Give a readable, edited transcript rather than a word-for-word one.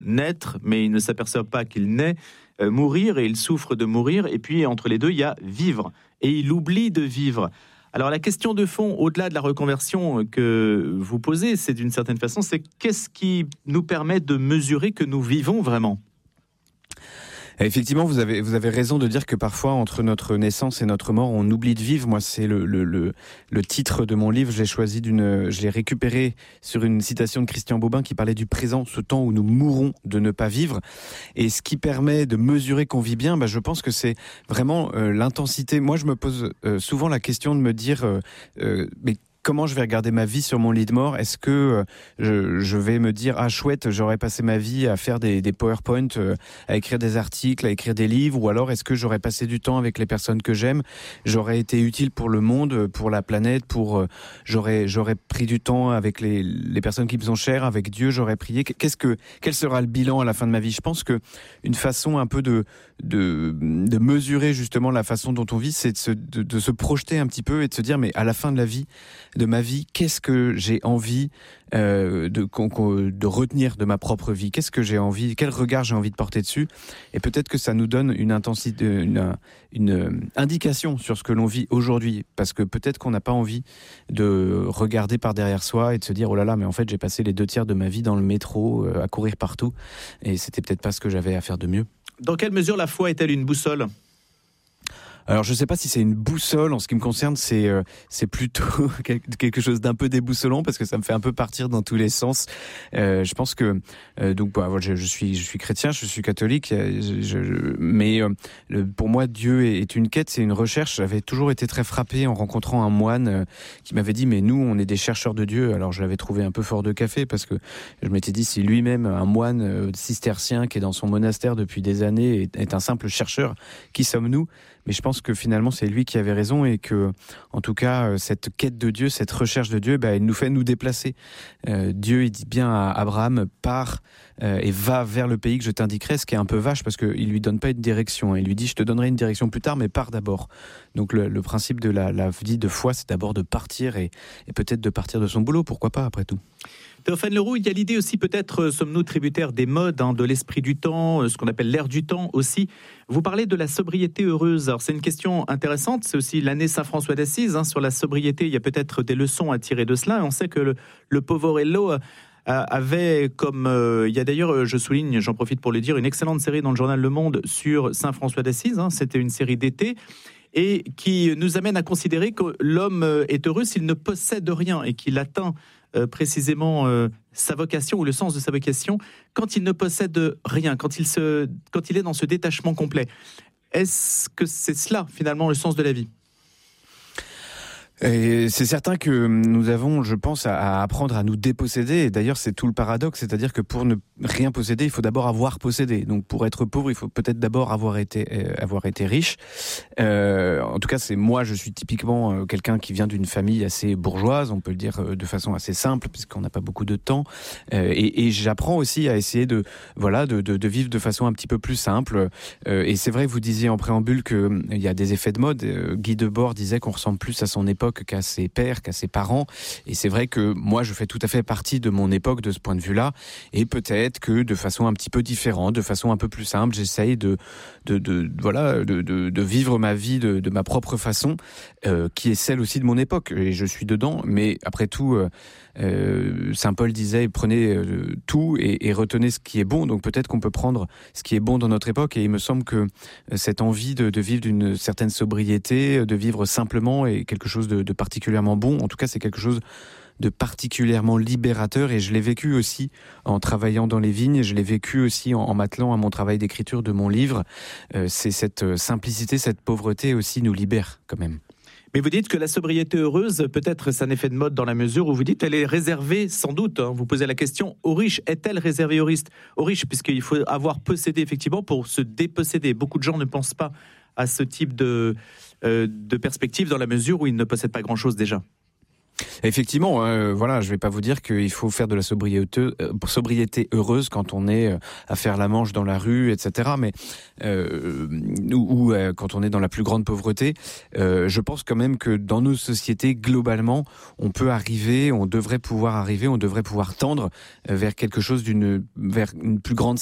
naître, mais il ne s'aperçoit pas qu'il naît, mourir, et il souffre de mourir, et puis entre les deux, il y a vivre, et il oublie de vivre. Alors la question de fond, au-delà de la reconversion que vous posez, c'est d'une certaine façon, c'est qu'est-ce qui nous permet de mesurer que nous vivons vraiment ? Effectivement, vous avez raison de dire que parfois, entre notre naissance et notre mort, on oublie de vivre. Moi, c'est le titre de mon livre. Je l'ai récupéré sur une citation de Christian Bobin qui parlait du présent, ce temps où nous mourrons de ne pas vivre. Et ce qui permet de mesurer qu'on vit bien, je pense que c'est vraiment l'intensité. Moi, je me pose souvent la question de me dire, mais comment je vais regarder ma vie sur mon lit de mort ? Est-ce que je vais me dire « Ah chouette, j'aurais passé ma vie à faire des PowerPoint, à écrire des articles, à écrire des livres » ou alors est-ce que j'aurais passé du temps avec les personnes que j'aime ? J'aurais été utile pour le monde, pour la planète, j'aurais pris du temps avec les personnes qui me sont chères, avec Dieu, j'aurais prié. Quel sera le bilan à la fin de ma vie ? Je pense que une façon un peu de mesurer justement la façon dont on vit, c'est de se projeter un petit peu et de se dire mais à la fin de ma vie, qu'est-ce que j'ai envie de retenir de ma propre vie ? Qu'est-ce que j'ai envie ? Quel regard j'ai envie de porter dessus ? Et peut-être que ça nous donne une intensité, une indication sur ce que l'on vit aujourd'hui, parce que peut-être qu'on n'a pas envie de regarder par derrière soi et de se dire oh là là, mais en fait j'ai passé les 2/3 de ma vie dans le métro à courir partout, et c'était peut-être pas ce que j'avais à faire de mieux. Dans quelle mesure la foi est-elle une boussole ? Alors je ne sais pas si c'est une boussole, en ce qui me concerne c'est plutôt quelque chose d'un peu déboussolant parce que ça me fait un peu partir dans tous les sens. Je pense que je suis chrétien, je suis catholique, mais pour moi Dieu est une quête, c'est une recherche. J'avais toujours été très frappé en rencontrant un moine qui m'avait dit mais nous on est des chercheurs de Dieu. Alors je l'avais trouvé un peu fort de café parce que je m'étais dit si lui-même un moine cistercien qui est dans son monastère depuis des années est un simple chercheur, qui sommes-nous ? Mais je pense que finalement c'est lui qui avait raison et que, en tout cas, cette quête de Dieu, cette recherche de Dieu, il nous fait nous déplacer. Dieu, il dit bien à Abraham, pars et va vers le pays que je t'indiquerai, ce qui est un peu vache parce qu'il lui donne pas une direction. Il lui dit je te donnerai une direction plus tard, mais pars d'abord. Donc le principe de la vie de foi, c'est d'abord de partir et peut-être de partir de son boulot, pourquoi pas après tout. Théophane Leroux, il y a l'idée aussi peut-être, sommes-nous tributaires des modes, de l'esprit du temps, ce qu'on appelle l'ère du temps aussi. Vous parlez de la sobriété heureuse. Alors c'est une question intéressante, c'est aussi l'année Saint-François d'Assise. Sur la sobriété, il y a peut-être des leçons à tirer de cela. Et on sait que le Poverello avait comme... il y a d'ailleurs, je souligne, j'en profite pour le dire, une excellente série dans le journal Le Monde sur Saint-François d'Assise. C'était une série d'été et qui nous amène à considérer que l'homme est heureux s'il ne possède rien et qu'il atteint précisément sa vocation ou le sens de sa vocation quand il ne possède rien, quand il est dans ce détachement complet. Est-ce que c'est cela finalement le sens de la vie ? Et c'est certain que nous avons, je pense, à apprendre à nous déposséder. Et d'ailleurs, c'est tout le paradoxe, c'est-à-dire que pour ne rien posséder, il faut d'abord avoir possédé. Donc, pour être pauvre, il faut peut-être d'abord avoir été riche. En tout cas, je suis typiquement quelqu'un qui vient d'une famille assez bourgeoise, on peut le dire de façon assez simple, puisqu'on n'a pas beaucoup de temps. Et j'apprends aussi à essayer de vivre de façon un petit peu plus simple. Et c'est vrai, vous disiez en préambule qu'il y a des effets de mode. Guy Debord disait qu'on ressemble plus à son époque qu'à ses pères, qu'à ses parents. Et c'est vrai que moi, je fais tout à fait partie de mon époque de ce point de vue-là. Et peut-être que de façon un petit peu différente, de façon un peu plus simple, j'essaye de vivre ma vie de ma propre façon, qui est celle aussi de mon époque. Et je suis dedans. Mais après tout, Saint Paul disait prenez tout et retenez ce qui est bon. Donc peut-être qu'on peut prendre ce qui est bon dans notre époque. Et il me semble que cette envie de vivre d'une certaine sobriété, de vivre simplement, est quelque chose de particulièrement bon. En tout cas, c'est quelque chose de particulièrement libérateur, et je l'ai vécu aussi en travaillant dans les vignes, je l'ai vécu aussi en m'attelant à mon travail d'écriture de mon livre. C'est cette simplicité, cette pauvreté aussi nous libère quand même. Mais vous dites que la sobriété heureuse, peut-être c'est un effet de mode dans la mesure où vous dites elle est réservée, sans doute, vous posez la question, aux riches. Est-elle réservée aux riches, puisqu'il faut avoir possédé effectivement pour se déposséder. Beaucoup de gens ne pensent pas à ce type de perspective dans la mesure où ils ne possèdent pas grand-chose déjà. Effectivement, voilà, je vais pas vous dire qu'il faut faire de la sobriété heureuse quand on est à faire la manche dans la rue, etc. Mais ou quand on est dans la plus grande pauvreté, je pense quand même que dans nos sociétés globalement, on devrait pouvoir tendre vers quelque chose vers une plus grande